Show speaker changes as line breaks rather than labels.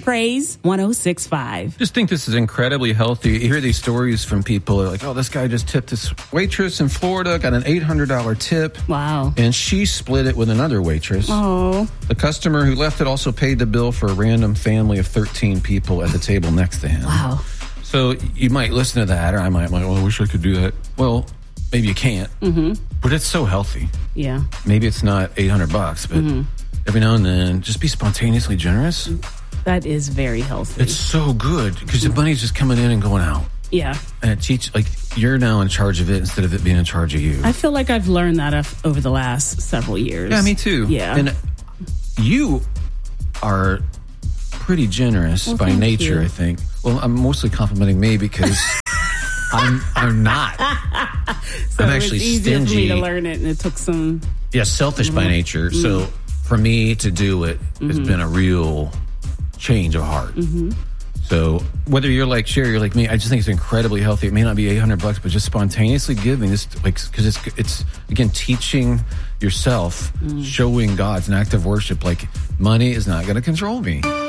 Praise 106.5.
Just think this is incredibly healthy. You hear these stories from people like, oh, this guy just tipped this waitress in Florida, got an $800 tip.
Wow.
And she split it with another waitress.
Oh.
The customer who left it also paid the bill for a random family of 13 people at the table next to him.
Wow.
So you might listen to that, or I might, well, I wish I could do that. Well, maybe you can't. But it's so healthy.
Yeah.
Maybe it's not $800, but every now and then, just be spontaneously generous.
That is very healthy.
It's so good because the money's just coming in and going out.
Yeah.
And it teaches, like, you're now in charge of it instead of it being in charge of you.
I feel like I've learned that over the last several years.
Yeah, me too.
Yeah.
And you are pretty generous by nature, I think. Well, I'm mostly complimenting me because I'm not.
So
I'm actually
it's easier
stingy.
for me to learn it, and it took some.
Yeah, selfish by nature. So for me to do it has been a real change of heart. So whether you're like Sherry, you're like me, I just think it's incredibly healthy. It may not be $800, but just spontaneously giving this, like, because it's again teaching yourself, showing God's an act of worship. Like, money is not going to control me.